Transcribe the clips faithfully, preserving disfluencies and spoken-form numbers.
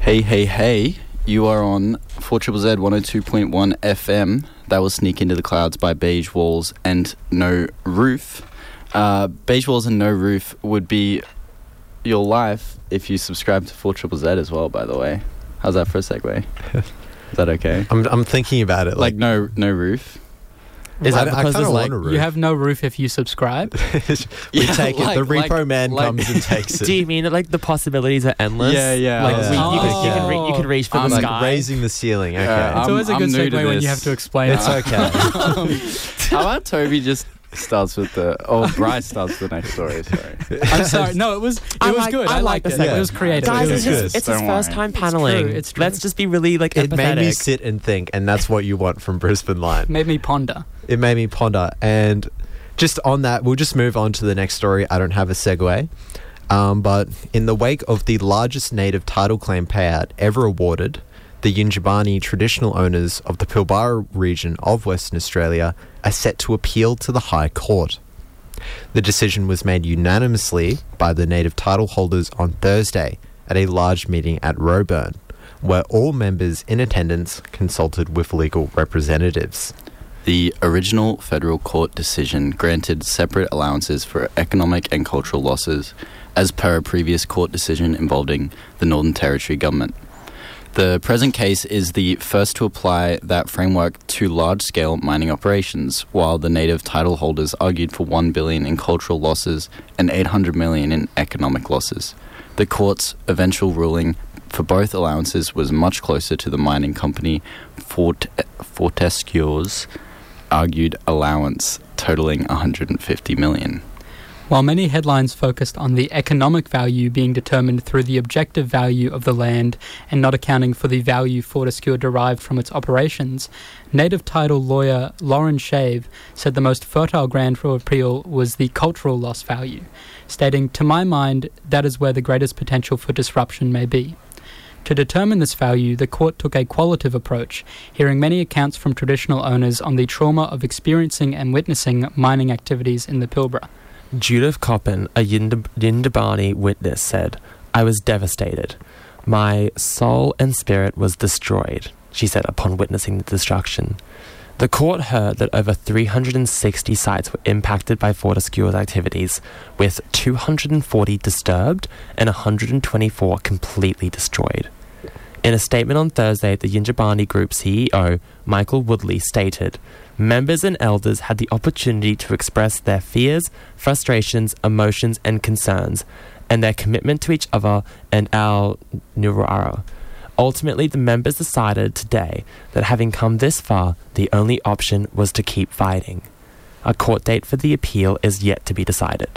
Hey, hey, hey. You are on four Z Z Z one oh two point one F M. That was Sneak Into the Clouds by Beige Walls and No Roof. Uh, Beige Walls and No Roof would be your life if you subscribe to four Z Z Z as well, by the way. How's that for a segue? Is that okay? I'm I'm thinking about it. Like, Like, no no roof? Is I- that I because kinda there's like want a roof. you have no roof if you subscribe? we Yeah, take like- it. The repo like- man like- comes and takes it. Do you mean that like the possibilities are endless? Yeah, yeah. Like Yeah. we, you, can, you, can re- Oh. you can reach for I'm the like sky. raising the ceiling. Okay, Uh, It's always a I'm good new to segue when you this. have to explain it's it. okay. Um, how about Toby just starts with the... Oh, Bryce starts the next story, sorry. I'm sorry. No, it was it I was like- good. I I, like liked it. the It was segue. creative. Guys, It it's was just good. it's his Don't first worry. time It's paneling. true, it's true. Let's just be really like It made me empathetic. sit and think, and that's what you want from Brisbane Line. Made me ponder. It made me ponder. And just on that, we'll just move on to the next story. I don't have a segue. Um, but in the wake of the largest native title claim payout ever awarded, the Yindjibarndi traditional owners of the Pilbara region of Western Australia are set to appeal to the High Court. The decision was made unanimously by the native title holders on Thursday at a large meeting at Roebourne, where all members in attendance consulted with legal representatives. The original federal court decision granted separate allowances for economic and cultural losses, as per a previous court decision involving the Northern Territory government. The present case is the first to apply that framework to large-scale mining operations, while the native title holders argued for one billion dollars in cultural losses and eight hundred million dollars in economic losses. The court's eventual ruling for both allowances was much closer to the mining company Fort- Fortescue's argued allowance, totaling one hundred fifty million dollars. While many headlines focused on the economic value being determined through the objective value of the land and not accounting for the value Fortescue derived from its operations, native title lawyer Lauren Shave said the most fertile ground for appeal was the cultural loss value, stating, "To my mind, that is where the greatest potential for disruption may be." To determine this value, the court took a qualitative approach, hearing many accounts from traditional owners on the trauma of experiencing and witnessing mining activities in the Pilbara. Judith Coppin, a Yindab- Yindjibarndi witness, said, "I was devastated. My soul and spirit was destroyed," she said upon witnessing the destruction. The court heard that over three hundred sixty sites were impacted by Fortescue's activities, with two hundred forty disturbed and one hundred twenty-four completely destroyed. In a statement on Thursday, the Yindjibarndi Group C E O, Michael Woodley, stated, "Members and elders had the opportunity to express their fears, frustrations, emotions, and concerns, and their commitment to each other and our Nurara. Ultimately, the members decided today that having come this far, the only option was to keep fighting. A court date for the appeal is yet to be decided."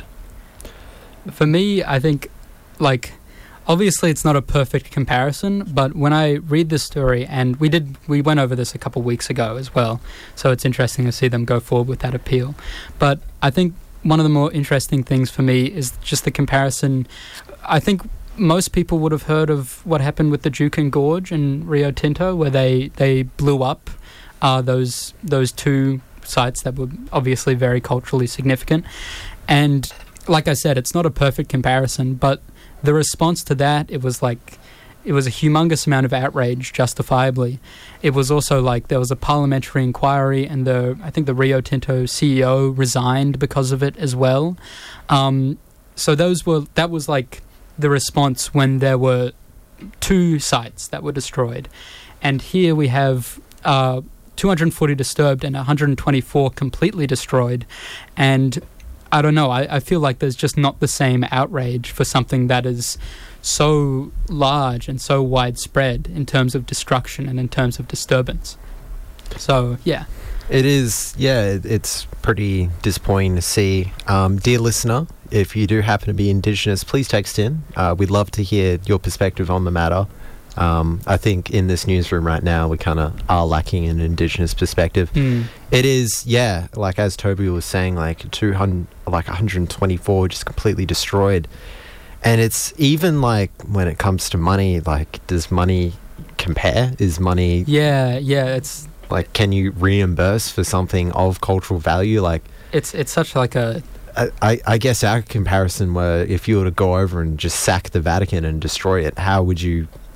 For me, I think, like, obviously it's not a perfect comparison, but when I read this story, and we did, we went over this a couple of weeks ago as well, so it's interesting to see them go forward with that appeal. But I think one of the more interesting things for me is just the comparison. I think most people would have heard of what happened with the Juukan Gorge and Rio Tinto, where they, they blew up uh, those those two sites that were obviously very culturally significant. And like I said, it's not a perfect comparison, but the response to that, it was like, it was a humongous amount of outrage, justifiably. It was also like there was a parliamentary inquiry, and the I think the Rio Tinto C E O resigned because of it as well. Um, so those were that was like the response when there were two sites that were destroyed, and here we have uh, two hundred forty disturbed and one hundred twenty-four completely destroyed, and I don't know, I, I feel like there's just not the same outrage for something that is so large and so widespread in terms of destruction and in terms of disturbance. So, yeah. It is, yeah, it- it's pretty disappointing to see. Um, dear listener, if you do happen to be Indigenous, please text in. Uh, we'd love to hear your perspective on the matter. Um, I think in this newsroom right now, we kind of are lacking an Indigenous perspective. Mm. It is, yeah, like as Toby was saying, like two hundred, like one hundred twenty-four just completely destroyed. And it's even like when it comes to money, like does money compare? Is money, Yeah, yeah, it's like, can you reimburse for something of cultural value? Like, it's it's such like a I, I, I guess our comparison were if you were to go over and just sack the Vatican and destroy it, how would you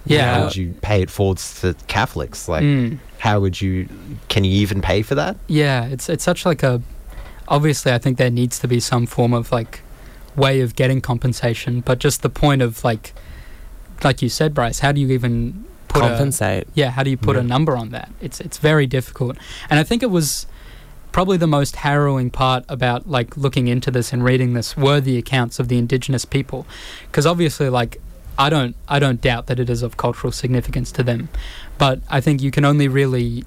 Yeah. How would you pay it forward to Catholics? Like, Mm. how would you? Can you even pay for that? Yeah, it's it's such like a. Obviously, I think there needs to be some form of like way of getting compensation, but just the point of like, like you said, Bryce, how do you even put Compensate. A, yeah, how do you put Yeah. a number on that? It's it's very difficult, and I think it was probably the most harrowing part about like looking into this and reading this were the accounts of the Indigenous people, because obviously, like, I don't I don't doubt that it is of cultural significance to them, but I think you can only really,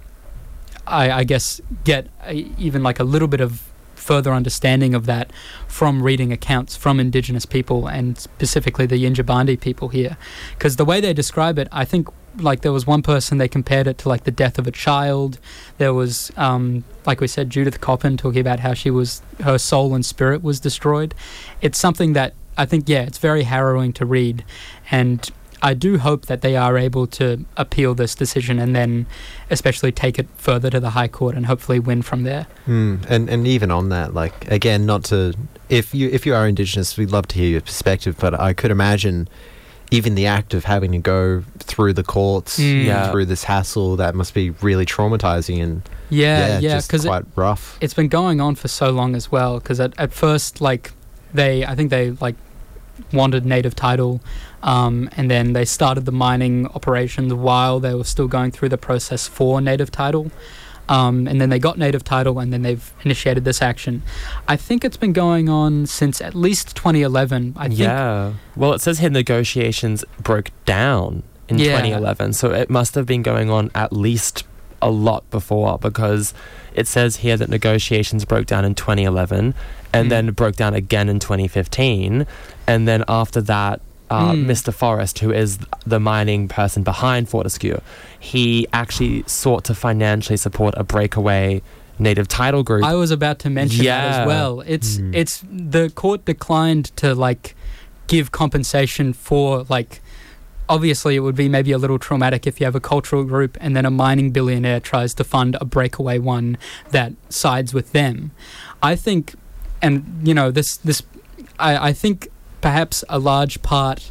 I, I guess, get a, even like a little bit of further understanding of that from reading accounts from Indigenous people and specifically the Yindjibarndi people here, because the way they describe it, I think, like, there was one person they compared it to like the death of a child. There was um like we said, Judith Coppin talking about how she was, her soul and spirit was destroyed. It's something that I think, yeah, it's very harrowing to read, and I do hope that they are able to appeal this decision and then especially take it further to the High Court and hopefully win from there. Mm. And and even on that, like, again, not to, if you if you are Indigenous, we'd love to hear your perspective, but I could imagine even the act of having to go through the courts, Mm. Yeah. through this hassle, that must be really traumatizing and Yeah, yeah, just because quite rough. it's been going on for so long as well, because at, at first, like, they, I think they, like, wanted native title, um, and then they started the mining operations while they were still going through the process for native title, um, and then they got native title, and then they've initiated this action. I think it's been going on since at least twenty eleven. I think. Yeah. Well, it says here negotiations broke down in Yeah. twenty eleven, so it must have been going on at least a lot before, because it says here that negotiations broke down in twenty eleven and Mm. then broke down again in twenty fifteen, and then after that uh, Mm. Mister Forrest, who is the mining person behind Fortescue, he actually sought to financially support a breakaway native title group. I was about to mention that Yeah. as well. It's Mm. it's the court declined to like give compensation for, like, obviously it would be maybe a little traumatic if you have a cultural group and then a mining billionaire tries to fund a breakaway one that sides with them. I think, and you know, this this I, I think perhaps a large part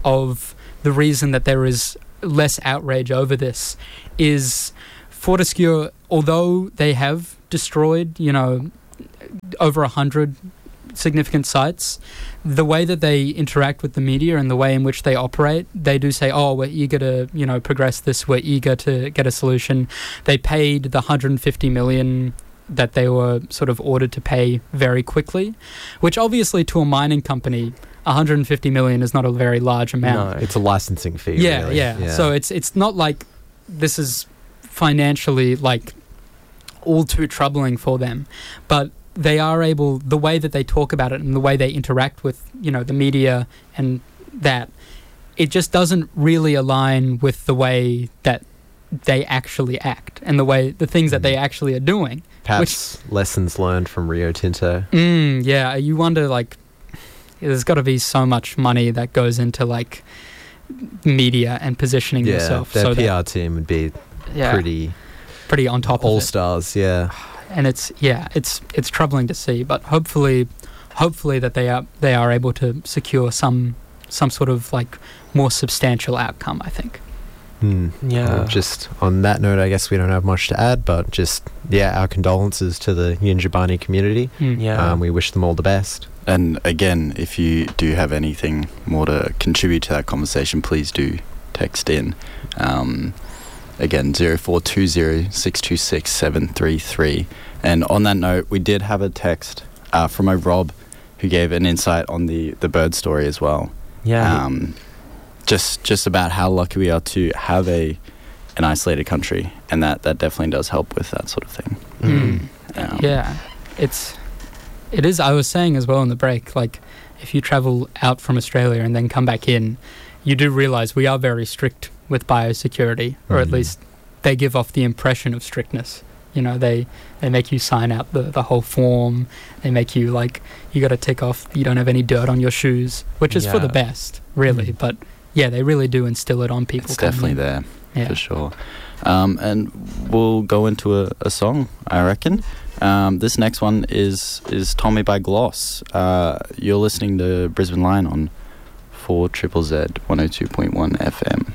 of the reason that there is less outrage over this is Fortescue, although they have destroyed, you know, over a hundred significant sites, the way that they interact with the media and the way in which they operate, they do say, oh, we're eager to, you know, progress this, we're eager to get a solution. They paid the one hundred fifty million that they were sort of ordered to pay very quickly, which obviously to a mining company, one hundred fifty million is not a very large amount. No. It's a licensing fee. Yeah, really. yeah. So it's it's not like this is financially like all too troubling for them, but they are able, the way that they talk about it and the way they interact with, you know, the media and that, it just doesn't really align with the way that they actually act and the way, the things that they actually are doing. perhaps lessons learned from Rio Tinto. Mm, yeah, you wonder, like, there's got to be so much money that goes into, like, media and positioning Yeah, yourself. their so P that- R team would be yeah, pretty pretty on top of all it. stars. Yeah. And it's yeah, it's it's troubling to see, but hopefully, hopefully that they are they are able to secure some some sort of like more substantial outcome. I think. Hmm. Yeah. Well, just on that note, I guess we don't have much to add, but just yeah, our condolences to the Yindjibarndi community. Mm. Yeah. Um, we wish them all the best. And again, if you do have anything more to contribute to that conversation, please do text in. Um, again, zero four two zero six two six seven three three. And on that note, we did have a text uh, from a Rob who gave an insight on the, the bird story as well. yeah. Um, just just about how lucky we are to have a an isolated country, and that, that definitely does help with that sort of thing. Mm. Um, Yeah, it's it is. I was saying as well in the break, like if you travel out from Australia and then come back in, you do realise we are very strict with biosecurity, or at Mhm. least they give off the impression of strictness. You know, they, they make you sign out the, the whole form. They make you, like, you got to tick off you don't have any dirt on your shoes, which is for the Yeah. best, really. Mm. But yeah, they really do instill it on people. It's coming definitely in. there. Yeah. For sure. Um, and we'll go into a, a song, I reckon. Um, this next one is is Tommy by Gloss. Uh, you're listening to Brisbane Line on four triple Z one oh two point one F M.